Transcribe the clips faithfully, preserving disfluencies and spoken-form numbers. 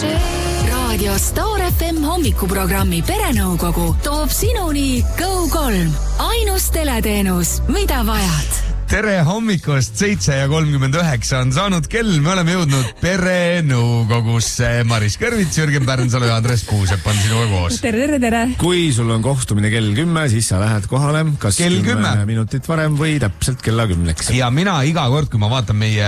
Raadio Star F M hommikuprogrammi Perenõukogu toob sinuni Go kolm. Ainus teleteenus, mida vajad. Tere hommikust, seitse ja kolmkümmend üheksa on saanud kell. Me oleme jõudnud Perenõukogusse. Maris Kõrvits, Jürgen Pärnsalu ja Andres Puusepp on sinuga koos. Tere, tere, tere. Kui sul on kohtumine kell kümme, siis sa lähed kohale kas kell kümme minutit varem või täpselt kella kümneks. Ja mina iga kord, kui ma vaatan meie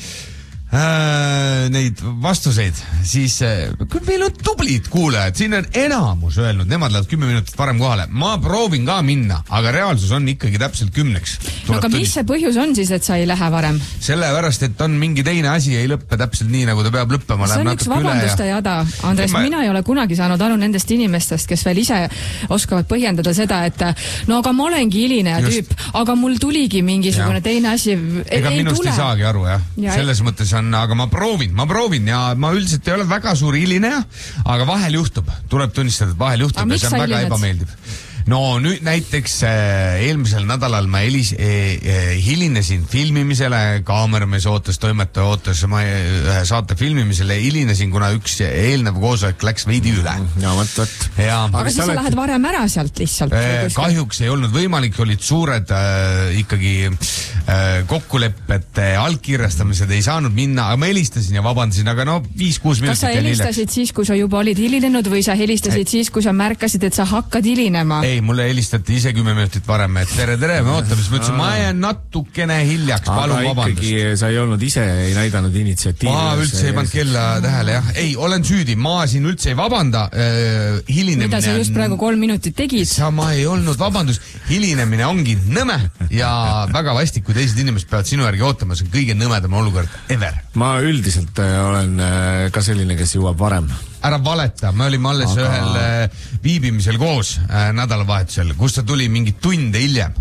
Äh, neid vastuseid, siis äh, meil on tublid kuulajad, siin on enamus öelnud, nemad lähevad kümme minutit varem kohale. Ma proovin ka minna, aga reaalsus on ikkagi täpselt kümneks. No aga mis see põhjus on siis, et sa ei lähe varem? Sellepärast, et on mingi teine asi, ei lõppe täpselt nii, nagu ta peab lõppema. See on üks vabanduste ja... jada. Andres, ma... mina ei ole kunagi saanud aru nendest inimestest, kes veel ise oskavad põhjendada seda, et no aga ma olengi hiline ja tüüp, aga mul tuligi mingisugune ja. teine asi. Ega ei minust tule. ei saagi aru, jah. Ja selles ei... mõttes on, aga ma proovin, ma proovin ja ma üldiselt ei ole väga suur hilineja, aga vahel juhtub, tuleb tunnistada, et vahel juhtub ja see on väga ebameeldiv. No nüüd näiteks äh, eelmisel nädalal ma helis, äh, äh, hilinesin filmimisele, kaameramees ootas, toimetaja ootas ma ühe äh, saate filmimisele, hilinesin, kuna üks eelnev koosolek läks veidi üle. Ja, võt, võt. Ja, aga siis sa lähed varem ära sealt lihtsalt? Äh, kahjuks ei olnud võimalik, olid suured äh, ikkagi äh, kokkulepped, allkirjastamised ei saanud minna, aga ma helistasin ja vabandasin, aga no viis-kuus minutit. Kas sa helistasid siis, kui sa juba olid hilinenud või sa helistasid ei. siis, kui sa märkasid, et sa hakkad hilinema? Ei, mulle helistati ise kümme minutit varem, et tere, tere, me ootame, siis ma ütlesin, ma jään natukene hiljaks, palun vabandust. Aga ikkagi sa ei olnud ise, ei näidanud initsiatiivi. Ma üldse ei pannud kella tähele, jah. Ei, olen süüdi, ma siin üldse ei vabanda. Äh, hilinemine... Mida sa just praegu kolm minutit tegid? Sama ei olnud vabandus. Hilinemine ongi nõme ja väga vastik, kui teised inimesed peavad sinu järgi ootama, see on kõige nõmedam olukord ever. Ma üldiselt olen ka selline, kes jõuab varem. Ära valeta, me olime alles aga... ühel äh, viibimisel koos äh, nädalavahetusel, kus ta tuli mingi tunde hiljem.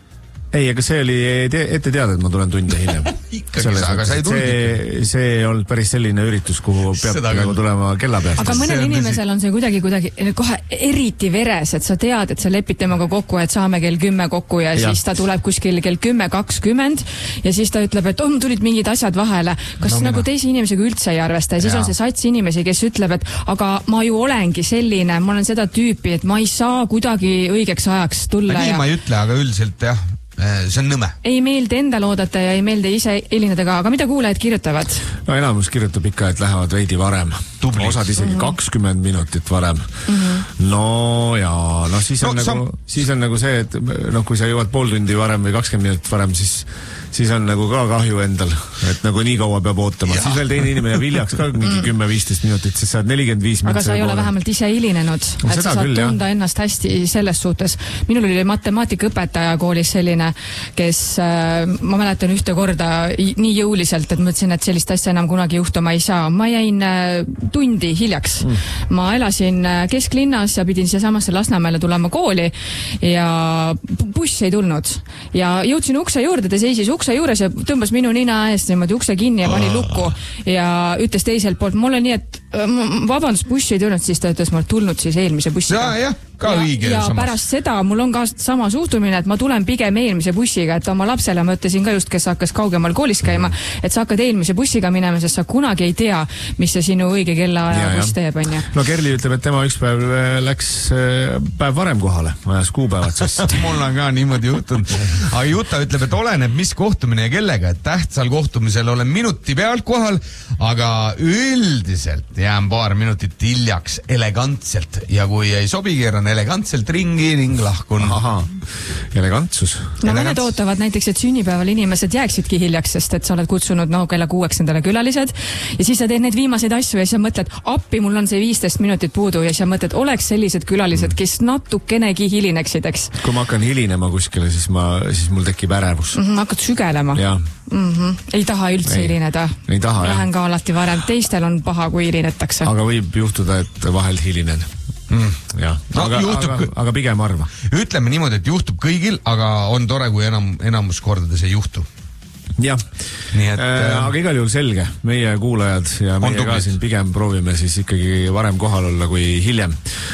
Ei, aga see oli te ette teada, et ma tulen tunde hiljem. Ikkagi sa, aga sa ei tulnud. See, see ei olnud päris selline üritus, kuhu peab nagu tulema kella pealt. Aga mõnel inimesel on see kuidagi, kuidagi kohe eriti veres, et sa tead, et sa lepid temaga kokku, et saame kell kümme kokku ja, ja siis ta tuleb kuskil kell kümme kakskümmend ja siis ta ütleb, et oh, tulid mingid asjad vahele. Kas no, nagu teise inimesega üldse ei arvesta ja siis ja. on see sats inimesi, kes ütleb, et aga ma ju olengi selline, ma olen seda tüüpi, et ma ei saa kuidagi õigeks ajaks tulla. Nii ja... ma ei ütle, aga üldiselt jah. See on nõme. Ei meelde endal oodata ja ei meelde ise helinedega, aga mida kuulajad kirjutavad? No enamus kirjutab ikka, et lähevad veidi varem. Tubli. Osad isegi mm-hmm. kakskümmend minutit varem. Mm-hmm. No ja no siis on, no, nagu, sam... siis on nagu see, et no, kui sa jõuad pool tundi varem või kakskümmend minutit varem, siis, siis on nagu ka kahju endal, et nagu nii kaua peab ootama. Ja. Siis veel teine inimene jääb hiljaks ka mingi kümme viisteist minutit, siis saad nelikümmend viis minutit. Aga sa ei ole vähemalt ise hilinenud, no, et sa saad küll, tunda jah. ennast hästi selles suhtes. Minul oli matemaatikaõpetaja koolis selline, kes äh, ma mäletan ühte korda nii jõuliselt, et mõtlesin, et sellist asja enam kunagi juhtuma ei saa. Ma jäin äh, tundi hiljaks. Mm. Ma elasin äh, kesklinnas ja pidin siia samasse Lasnamäele tulema kooli ja buss ei tulnud. Ja jõudsin ukse juurde, ta seisis ukse juures ja tõmbas minu nina eest niimoodi ukse kinni ja pani lukku ja ütles teiselt poolt mulle nii, et vabandust, buss ei tulnud, siis ta ütles, ma olen tulnud siis eelmise bussiga. Ja, jah, ka ja, õige. Ja samas. Pärast seda mul on ka sama suhtumine, et ma tulen pigem eelmise bussiga, et oma lapsele ma ütlesin ka just, kes hakkas kaugemal koolis käima, et sa hakkad eelmise bussiga minema, sest sa kunagi ei tea, mis see sinu õige kellaaja buss teeb, on ju. No Kerli ütleb, et tema üks päev läks päev varem kohale, ajas kuupäevad sest. Mul on ka niimoodi juhtunud. Aga Juta ütleb, et oleneb, mis kohtumine ja kellega, et tähtsal kohtumisel olen minuti pealt kohal, aga üldiselt jään paar minutit hiljaks elegantselt ja kui ei sobi, keeran elegantselt ringi ning lahkun. Aha, elegantsus. No mõned ootavad näiteks, et sünnipäeval inimesed jääksidki hiljaks, sest et sa oled kutsunud no, kella kuueks endale külalised ja siis sa teed neid viimaseid asju ja siis sa mõtled, appi, mul on see viisteist minutit puudu ja siis sa mõtled, oleks sellised külalised, kes natukenegi hilineksid, eks. Kui ma hakkan hilinema kuskile, siis, ma, siis mul tekib ärevus. Mm -hmm, hakkad sügelema. Mm -hmm. Ei taha üldse ei, hilineda. Ei taha, jah. Lähen ka alati varem. Teistel on paha, kui hilinetakse. Aga võib juhtuda, et vahel hilinen. Mm, jah. No, aga, aga, aga pigem arva. Ütleme niimoodi, et juhtub kõigil, aga on tore, kui enam, enamus kordades ei juhtu. jah, et, äh, aga igal juhul selge, meie kuulajad ja meie ka siin pigem proovime siis ikkagi varem kohal olla kui hiljem.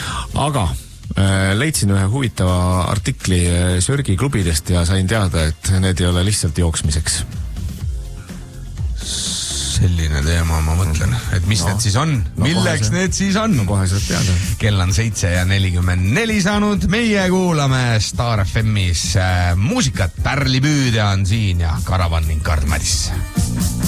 Aga äh, leidsin ühe huvitava artikli Sörgi klubidest ja sain teada, et need ei ole lihtsalt jooksmiseks. selline teema, ma mõtlen, et mis no, need siis on, no, milleks see, need siis on no,? kohe saad teada. Kell on seitse ja nelikümmend neli saanud, meie kuulame Star F M-is äh, muusikat, Pärlipüüdja on siin ja Karavan ning Kard Madis.